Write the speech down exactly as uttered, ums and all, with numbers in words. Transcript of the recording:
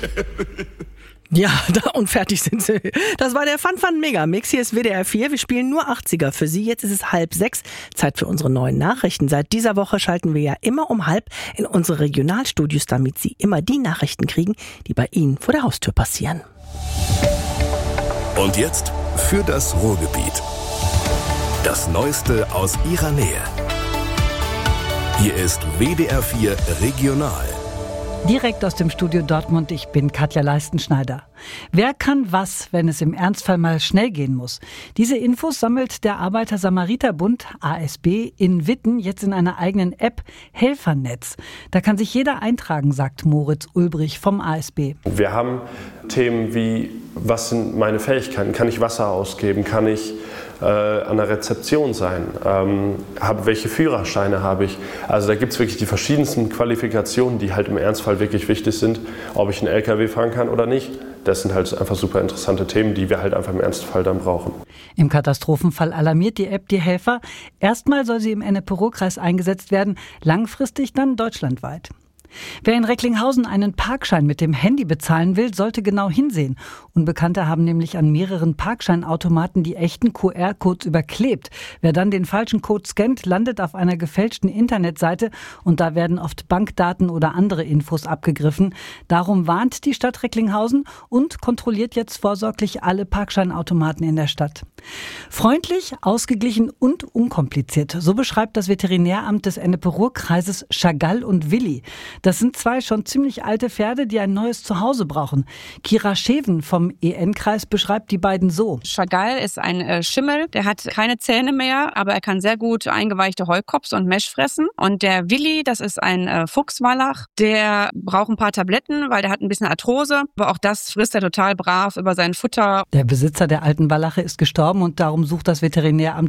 Ja, da und fertig sind sie. Das war der Fun Fun Megamix. Hier ist W D R vier. Wir spielen nur achtziger für Sie. Jetzt ist es halb sechs. Zeit für unsere neuen Nachrichten. Seit dieser Woche schalten wir ja immer um halb in unsere Regionalstudios, damit Sie immer die Nachrichten kriegen, die bei Ihnen vor der Haustür passieren. Und jetzt für das Ruhrgebiet. Das Neueste aus Ihrer Nähe. Hier ist W D R vier Regional. Direkt aus dem Studio Dortmund, ich bin Katja Leistenschneider. Wer kann was, wenn es im Ernstfall mal schnell gehen muss? Diese Infos sammelt der Arbeiter-Samariter-Bund A S B in Witten jetzt in einer eigenen App Helfernetz. Da kann sich jeder eintragen, sagt Moritz Ulbrich vom A S B. Wir haben Themen wie, was sind meine Fähigkeiten? Kann ich Wasser ausgeben? Kann ich äh, an der Rezeption sein? Ähm, hab, welche Führerscheine habe ich? Also da gibt es wirklich die verschiedensten Qualifikationen, die halt im Ernstfall wirklich wichtig sind, ob ich einen L K W fahren kann oder nicht. Das sind halt einfach super interessante Themen, die wir halt einfach im Ernstfall dann brauchen. Im Katastrophenfall alarmiert die App die Helfer. Erstmal soll sie im Ennepe-Ruhr-Kreis eingesetzt werden, langfristig dann deutschlandweit. Wer in Recklinghausen einen Parkschein mit dem Handy bezahlen will, sollte genau hinsehen. Unbekannte haben nämlich an mehreren Parkscheinautomaten die echten Q R-Codes überklebt. Wer dann den falschen Code scannt, landet auf einer gefälschten Internetseite und da werden oft Bankdaten oder andere Infos abgegriffen. Darum warnt die Stadt Recklinghausen und kontrolliert jetzt vorsorglich alle Parkscheinautomaten in der Stadt. Freundlich, ausgeglichen und unkompliziert. So beschreibt das Veterinäramt des Ennepe-Ruhr-Kreises Chagall und Willi. Das sind zwei schon ziemlich alte Pferde, die ein neues Zuhause brauchen. Kira Scheven vom E N-Kreis beschreibt die beiden so. Chagall ist ein äh, Schimmel, der hat keine Zähne mehr, aber er kann sehr gut eingeweichte Heukops und Mesh fressen. Und der Willi, das ist ein äh, Fuchswallach, der braucht ein paar Tabletten, weil der hat ein bisschen Arthrose. Aber auch das frisst er total brav über sein Futter. Der Besitzer der alten Wallache ist gestorben und darum sucht das Veterinäramt